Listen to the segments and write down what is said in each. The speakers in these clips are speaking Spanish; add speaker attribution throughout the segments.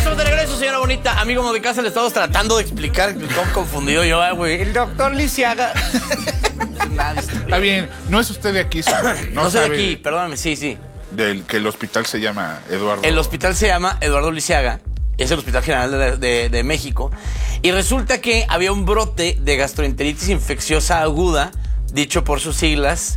Speaker 1: estamos de regreso, señora bonita. Amigo de casa, le estamos tratando de explicar cómo confundido yo, güey. El doctor Lisiaga.
Speaker 2: Está bien, no es usted de aquí, sabe.
Speaker 1: No soy de aquí, perdóname, sí.
Speaker 2: Del que el hospital se llama Eduardo.
Speaker 1: El hospital se llama Eduardo Lisiaga. Es el Hospital General de México. Y resulta que había un brote de gastroenteritis infecciosa aguda, dicho por sus siglas,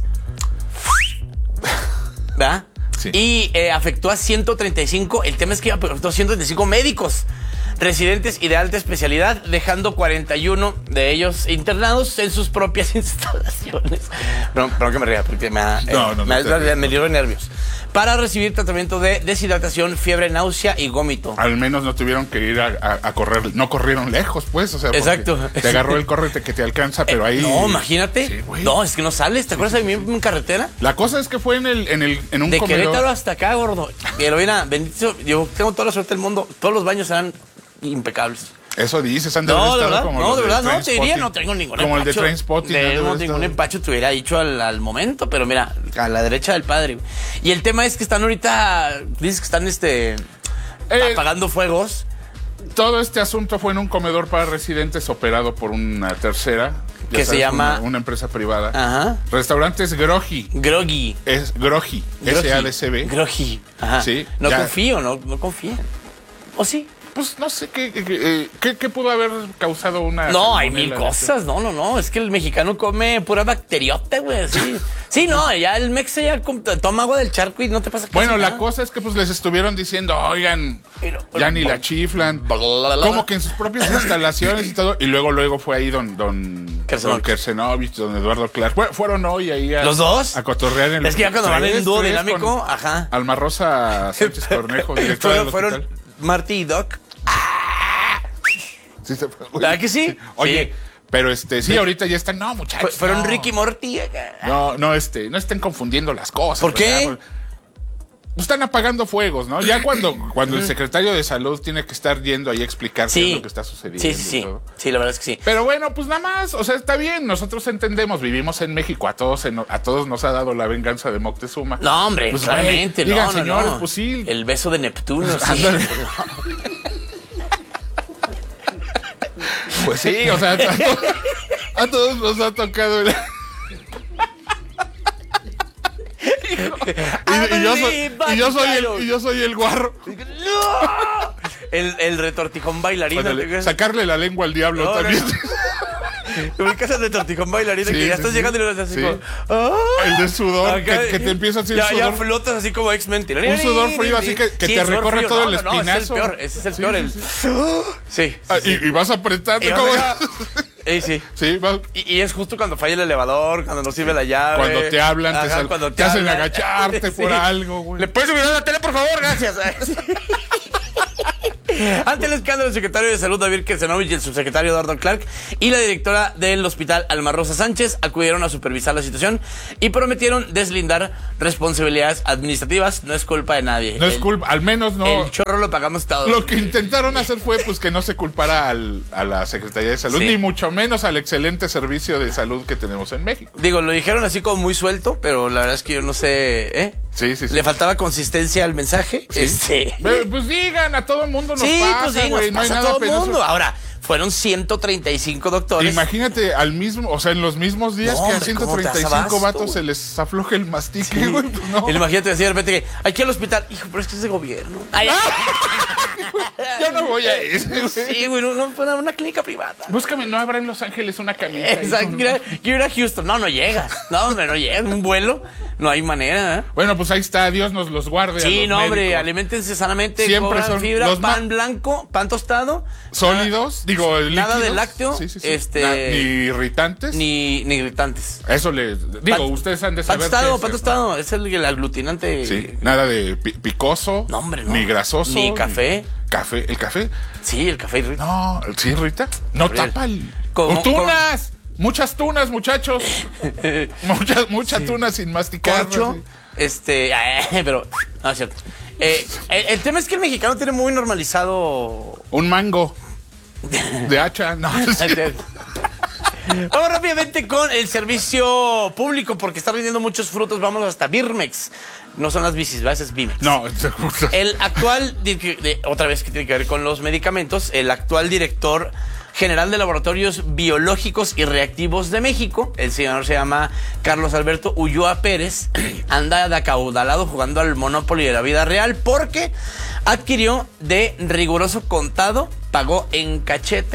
Speaker 1: ¿verdad?
Speaker 2: Sí.
Speaker 1: Y afectó a 135, el tema es que afectó a 135 médicos residentes y de alta especialidad, dejando 41 de ellos internados en sus propias instalaciones. Pero que me ría, porque me dio nervios. Para recibir tratamiento de deshidratación, fiebre, náusea y vómito.
Speaker 2: Al menos no tuvieron que ir a correr, no corrieron lejos, pues, o sea,
Speaker 1: exacto.
Speaker 2: Te agarró el correte que te alcanza, pero ahí...
Speaker 1: No, imagínate.
Speaker 2: Sí,
Speaker 1: no, es que no sales, ¿te acuerdas de mí en carretera?
Speaker 2: La cosa es que fue en un
Speaker 1: de
Speaker 2: comedor.
Speaker 1: Querétaro hasta acá, gordo. Pero mira, bendito, yo tengo toda la suerte del mundo, todos los baños eran impecables.
Speaker 2: Eso dices, han
Speaker 1: de
Speaker 2: verdad,
Speaker 1: como no, de verdad, no, te diría, no tengo ningún
Speaker 2: como
Speaker 1: empacho.
Speaker 2: El de Trainspotting.
Speaker 1: No tengo ningún empacho, te hubiera dicho al momento, pero mira, a la derecha del padre. Y el tema es que están ahorita, dices que están apagando fuegos.
Speaker 2: Todo este asunto fue en un comedor para residentes operado por una tercera.
Speaker 1: Que se llama...
Speaker 2: Una empresa privada.
Speaker 1: Ajá.
Speaker 2: Restaurantes Groggy.
Speaker 1: Groggy.
Speaker 2: Es Groggy. S-A-D-C-B.
Speaker 1: Groggy. Ajá.
Speaker 2: Sí.
Speaker 1: No confío, no confíen. ¿O sí?
Speaker 2: Pues no sé qué pudo haber causado una...
Speaker 1: No, hay mil cosas. No. Es que el mexicano come pura bacteriota, güey. Sí. Sí, no, ya el mexa ya toma agua del charco y no te pasa
Speaker 2: Bueno,
Speaker 1: nada.
Speaker 2: la cosa es que pues les estuvieron diciendo, oigan, ya ni la chiflan. Como que en sus propias instalaciones y todo. Y luego fue ahí don Kersenovich, don Eduardo Clark. Fueron hoy ahí
Speaker 1: ¿Los dos?
Speaker 2: A cotorrear en
Speaker 1: Es que ya cuando van en dúo dinámico, ajá.
Speaker 2: Alma Rosa Sánchez Cornejo, directora del hospital.
Speaker 1: Fueron Marty y Doc.
Speaker 2: Sí,
Speaker 1: ¿Verdad que sí?
Speaker 2: Oye,
Speaker 1: sí.
Speaker 2: Pero sí, ahorita ya están, no, muchachos.
Speaker 1: Fueron Ricky y Morty.
Speaker 2: No estén confundiendo las cosas.
Speaker 1: ¿Por qué?
Speaker 2: Están apagando fuegos, ¿no? Ya cuando el secretario de salud tiene que estar yendo ahí a explicar qué es lo que está sucediendo.
Speaker 1: Sí, la verdad es que sí.
Speaker 2: Pero bueno, pues nada más, o sea, está bien, nosotros entendemos, vivimos en México, a todos nos ha dado la venganza de Moctezuma.
Speaker 1: No, hombre,
Speaker 2: pues,
Speaker 1: claramente,
Speaker 2: digan, señores, pues sí.
Speaker 1: El beso de Neptuno, sí.
Speaker 2: Pues sí, o sea, a todos nos ha tocado. Y yo soy el guarro.
Speaker 1: ¡No! El retortijón bailarín.
Speaker 2: Sacarle la lengua al diablo también.
Speaker 1: Te ubicas el retortijón bailarín que ya estás llegando y lo haces así como...
Speaker 2: El de sudor, que te empieza así el sudor.
Speaker 1: Ya flotas así como X-Men.
Speaker 2: Un sudor frío así que te recorre todo el espinazo.
Speaker 1: Ese es el peor. Sí.
Speaker 2: Y vas apretando.
Speaker 1: Sí.
Speaker 2: Sí,
Speaker 1: y es justo cuando falla el elevador, cuando no sirve la llave.
Speaker 2: Cuando te hablan, te hacen agacharte por algo, güey.
Speaker 1: ¿Le puedes subir a la tele, por favor? Gracias. Ante el escándalo, el secretario de Salud, David Kersenovich, y el subsecretario Eduardo Clark y la directora del hospital, Alma Rosa Sánchez, acudieron a supervisar la situación y prometieron deslindar responsabilidades administrativas. No es culpa de nadie.
Speaker 2: No es culpa, al menos no.
Speaker 1: El chorro lo pagamos todos.
Speaker 2: Lo que intentaron hacer fue pues que no se culpara a la Secretaría de Salud, ni mucho menos al excelente servicio de salud que tenemos en México.
Speaker 1: Digo, lo dijeron así como muy suelto, pero la verdad es que yo no sé,
Speaker 2: Sí.
Speaker 1: Le faltaba consistencia al mensaje.
Speaker 2: Sí. Pues digan, a todo el mundo nos pasa, güey. No hay nada
Speaker 1: a todo el mundo. Ahora, fueron 135 doctores.
Speaker 2: Imagínate en los mismos días que a 135 vatos se les afloje el mastique, güey. Pues no.
Speaker 1: Imagínate decir de repente que hay que ir al hospital. Hijo, pero es que es de gobierno.
Speaker 2: Yo no voy a eso.
Speaker 1: Sí, güey, una clínica privada.
Speaker 2: Búscame, no habrá en Los Ángeles una camita.
Speaker 1: Exacto, quiero ir a Houston. No llegas. No, hombre, no llegas. Un vuelo, no hay manera.
Speaker 2: Bueno, pues ahí está, Dios nos los guarde.
Speaker 1: Sí, no, hombre, aliméntense sanamente.
Speaker 2: Siempre son
Speaker 1: fibra, pan blanco, pan tostado.
Speaker 2: Sólidos, digo,
Speaker 1: nada
Speaker 2: líquidos.
Speaker 1: De lácteo.
Speaker 2: Sí. Ni irritantes.
Speaker 1: Ni irritantes.
Speaker 2: Eso ustedes han de saber.
Speaker 1: Pan tostado, es el aglutinante.
Speaker 2: Sí, nada de picoso.
Speaker 1: No, hombre, no.
Speaker 2: Ni grasoso.
Speaker 1: Ni café.
Speaker 2: ¿El café?
Speaker 1: Sí, el café irrita.
Speaker 2: No, ¿sí irrita? No tapa el... ¡Tunas! Muchas tunas, muchachos. Mucha tuna sin masticar.
Speaker 1: Corcho, pero... No, es cierto. El tema es que el mexicano tiene muy normalizado...
Speaker 2: Un mango. De hacha. No,
Speaker 1: Vamos rápidamente con el servicio público, porque está vendiendo muchos frutos. Vamos hasta Birmex. No son las bicis, ¿verdad? Es Birmex.
Speaker 2: No,
Speaker 1: el actual, otra vez que tiene que ver con los medicamentos, el actual director general de Laboratorios Biológicos y Reactivos de México, el señor se llama Carlos Alberto Ulloa Pérez, anda de acaudalado jugando al Monopoly de la vida real porque adquirió de riguroso contado, pagó en cache,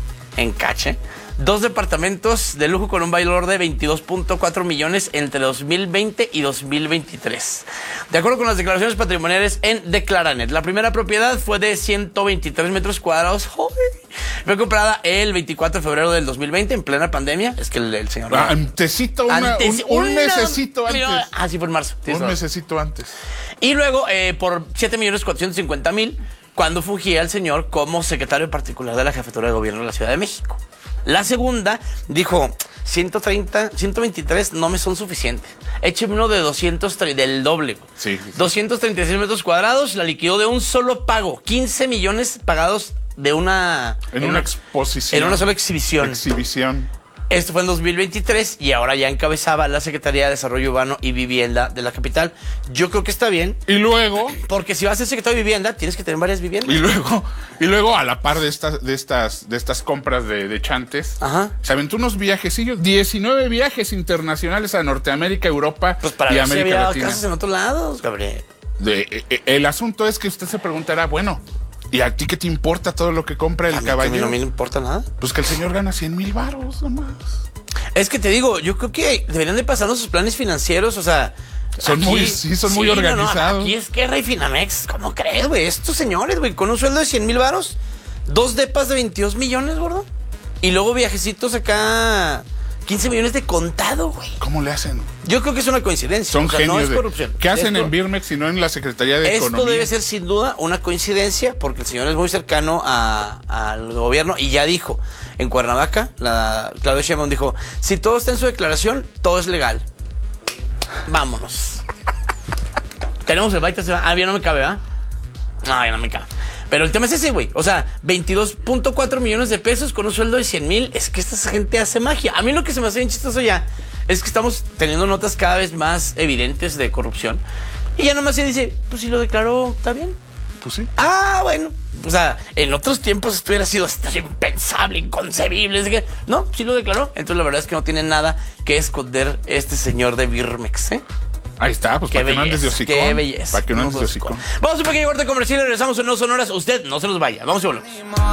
Speaker 1: 2 departamentos de lujo con un valor de 22.4 millones entre 2020 y 2023. De acuerdo con las declaraciones patrimoniales en Declaranet, la primera propiedad fue de 123 metros cuadrados. Fue comprada el 24 de febrero del 2020 en plena pandemia. Es que el señor...
Speaker 2: un mesecito antes.
Speaker 1: Sí, fue en marzo.
Speaker 2: Un mesecito antes.
Speaker 1: Y luego por 7.450.000 cuando fungía el señor como secretario particular de la Jefatura de Gobierno de la Ciudad de México. La segunda dijo, 123 no me son suficientes. Écheme uno de 230, del doble.
Speaker 2: Sí.
Speaker 1: 236 metros cuadrados, la liquidó de un solo pago. 15 millones pagados de una...
Speaker 2: En una exposición.
Speaker 1: En una sola exhibición. Esto fue en 2023 y ahora ya encabezaba la Secretaría de Desarrollo Urbano y Vivienda de la capital. Yo creo que está bien.
Speaker 2: Y luego...
Speaker 1: Porque si vas a ser secretario de Vivienda, tienes que tener varias viviendas.
Speaker 2: Y luego a la par de estas compras de chantes,
Speaker 1: ajá,
Speaker 2: se aventó unos viajecillos, 19 viajes internacionales a Norteamérica, Europa
Speaker 1: pues para
Speaker 2: y
Speaker 1: ver
Speaker 2: América
Speaker 1: si había
Speaker 2: Latina.
Speaker 1: casas en otros lados, Gabriel.
Speaker 2: El asunto es que usted se preguntará, bueno, ¿y a ti qué te importa todo lo que compra el caballero?
Speaker 1: A mí no me importa nada.
Speaker 2: Pues que el señor gana 100,000 varos nomás.
Speaker 1: Es que te digo, yo creo que deberían de pasarnos sus planes financieros, o sea...
Speaker 2: Son muy organizados.
Speaker 1: No, aquí es Guerra y Finamex. ¿Cómo crees, güey? Estos señores, güey, con un sueldo de 100,000 varos, 2 depas de 22 millones, gordo. Y luego viajecitos acá, 15 millones de contado, güey.
Speaker 2: ¿Cómo le hacen?
Speaker 1: Yo creo que es una coincidencia.
Speaker 2: Son genios.
Speaker 1: No es corrupción.
Speaker 2: ¿Qué hacen en Birmex y no en la Secretaría de Economía?
Speaker 1: Esto debe ser sin duda una coincidencia porque el señor es muy cercano al gobierno y ya dijo, en Cuernavaca, Claudia Sheinbaum dijo, si todo está en su declaración, todo es legal. Vámonos. Tenemos el baita. Ya no me cabe, ¿verdad? No, ya no me cabe. Pero el tema es ese, güey. O sea, 22.4 millones de pesos con un sueldo de 100,000. Es que esta gente hace magia. A mí lo que se me hace bien chistoso ya es que estamos teniendo notas cada vez más evidentes de corrupción. Y ya nomás se dice, pues si lo declaró, ¿está bien?
Speaker 2: Pues sí.
Speaker 1: Bueno. O sea, en otros tiempos esto hubiera sido hasta impensable, inconcebible. No, sí lo declaró. Entonces la verdad es que no tiene nada que esconder este señor de Birmex, ¿eh?
Speaker 2: Ahí está, pues para que no andes de hocicón.
Speaker 1: Qué belleza.
Speaker 2: Para que no andes de hocicón.
Speaker 1: Vamos a un pequeño corte comercial y regresamos en No Sonoras. Usted no se nos vaya. Vamos a volver.